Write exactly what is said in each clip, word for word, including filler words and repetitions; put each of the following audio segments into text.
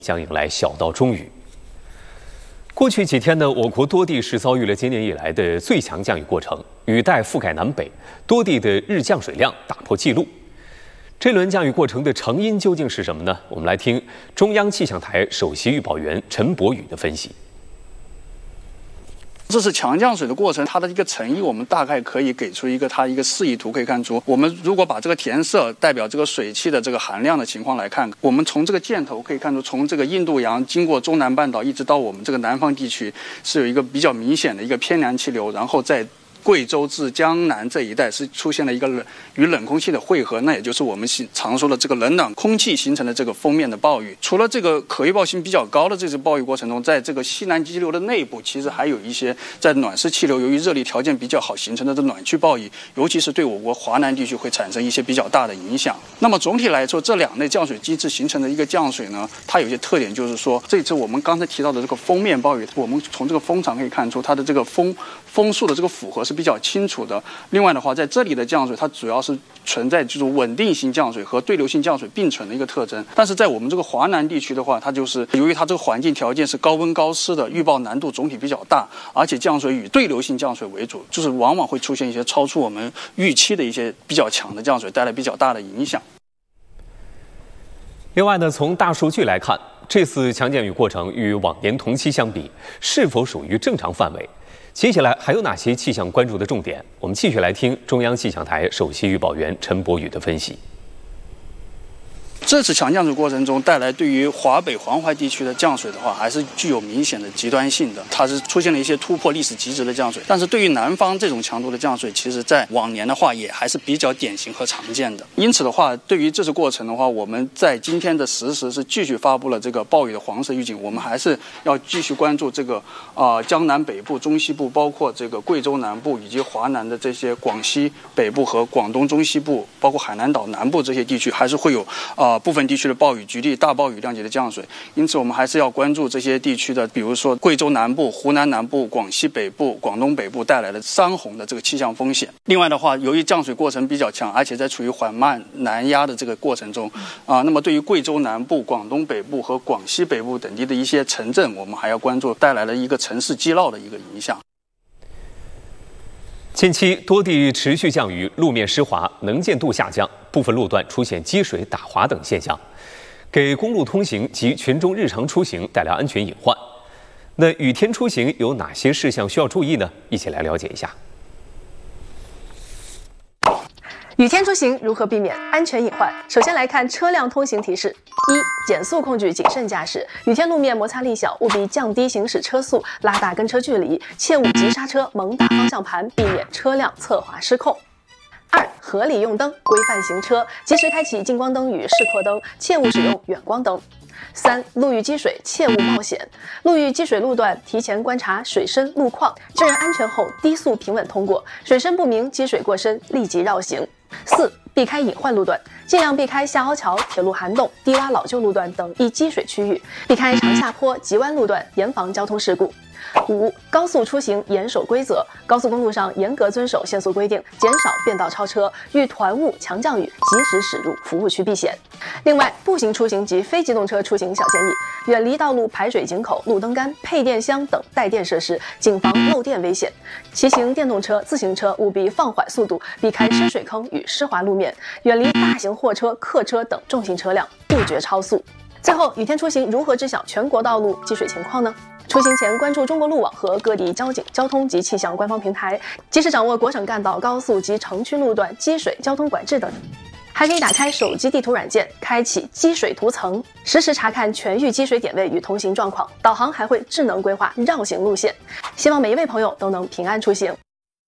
将迎来小到中雨。过去几天呢，我国多地是遭遇了今年以来的最强降雨过程，雨带覆盖南北，多地的日降水量打破纪录。这轮降雨过程的成因究竟是什么呢？我们来听中央气象台首席预报员陈博宇的分析。 这是强降水的过程，它的一个成因，我们大概可以给出一个它一个示意图，可以看出，我们如果把这个填色代表这个水汽的这个含量的情况来看，我们从这个箭头可以看出，从这个印度洋经过中南半岛一直到我们这个南方地区，是有一个比较明显的一个偏凉气流，然后在 贵州至江南这一带是出现了一个冷与冷空气的汇合，那也就是我们常说的这个冷暖空气形成的这个锋面的暴雨。除了这个可预报性比较高的这次暴雨过程中，在这个西南极流的内部，其实还有一些在暖湿气流由于热力条件比较好形成的这暖区暴雨，尤其是对我国华南地区会产生一些比较大的影响。那么总体来说，这两类降水机制形成的一个降水呢，它有一些特点，就是说这次我们刚才提到的这个锋面暴雨，我们从这个风场可以看出它的这个风风速的这个符合是比较清楚的。 另外的话，在这里的降水，它主要是存在这种稳定性降水和对流性降水并存的一个特征。但是在我们这个华南地区的话，它就是由于它这个环境条件是高温高湿的，预报难度总体比较大，而且降水以对流性降水为主，就是往往会出现一些超出我们预期的一些比较强的降水，带来比较大的影响。 另外呢，从大数据来看，这次强降雨过程与往年同期相比，是否属于正常范围？ 接下来还有哪些气象关注的重点？我们继续来听中央气象台首席预报员陈博宇的分析。 这次强降水过程中带来对于华北、黄淮地区的降水的话，还是具有明显的极端性的，它是出现了一些突破历史极值的降水。但是对于南方这种强度的降水，其实在往年的话也还是比较典型和常见的。因此的话，对于这次过程的话，我们在今天的实时是继续发布了这个暴雨的黄色预警，我们还是要继续关注这个啊、呃、江南北部、中西部，包括这个贵州南部以及华南的这些广西北部和广东中西部，包括海南岛南部这些地区，还是会有啊。呃 部分地区的暴雨，局地大暴雨量级的降水，因此我们还是要关注这些地区的，比如说贵州南部、湖南南部、广西北部、广东北部带来的山洪的这个气象风险。另外的话，由于降水过程比较强，而且在处于缓慢南压的这个过程中，啊，那么对于贵州南部、广东北部和广西北部等地的一些城镇，我们还要关注带来了一个城市积涝的一个影响。 近期多地持续降雨，路面湿滑，能见度下降，部分路段出现积水、打滑等现象，给公路通行及群众日常出行带来安全隐患。那雨天出行有哪些事项需要注意呢？一起来了解一下。 雨天出行如何避免安全隐患？首先来看车辆通行提示：一、减速控制谨慎驾驶。雨天路面摩擦力小，务必降低行驶车速，拉大跟车距离，切勿急刹车、猛打方向盘，避免车辆侧滑失控。二、合理用灯，规范行车，及时开启近光灯与示廓灯，切勿使用远光灯。 三、路遇积水，切勿冒险。路遇积水路段，提前观察水深路况，确认安全后低速平稳通过。水深不明、积水过深，立即绕行。四、避开隐患路段，尽量避开下凹桥、铁路涵洞、低洼老旧路段等易积水区域，避开长下坡、急弯路段，严防交通事故。 五、高速出行严守规则，高速公路上严格遵守限速规定，减少变道超车。遇团雾、强降雨，及时驶入服务区避险。另外，步行出行及非机动车出行小建议：远离道路排水井口、路灯杆、配电箱等带电设施，谨防漏电危险。骑行电动车、自行车务必放缓速度，避开湿水坑与湿滑路面，远离大型货车、客车等重型车辆，杜绝超速。最后，雨天出行如何知晓全国道路积水情况呢？ 出行前关注中国路网和各地交警、交通及气象官方平台，及时掌握国省干道、高速及城区路段积水、交通管制等。还可以打开手机地图软件，开启积水图层，实时查看全域积水点位与通行状况。导航还会智能规划绕行路线。希望每一位朋友都能平安出行。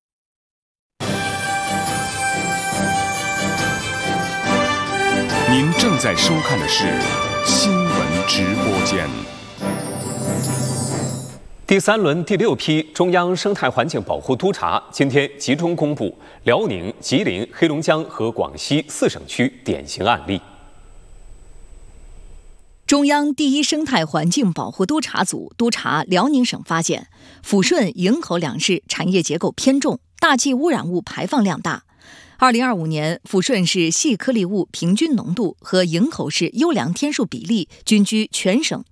您正在收看的是新闻直播间。 第三轮第六批中央生态环境保护督察今天集中公布辽宁、吉林、黑龙江和广西四省区典型案例。 中央第一生态环境保护督察组督查辽宁省发现，抚顺、营口两市产业结构偏重，大气污染物排放量大。 二零二五年，抚顺市细颗粒物平均浓度和营口市优良天数比例均居全省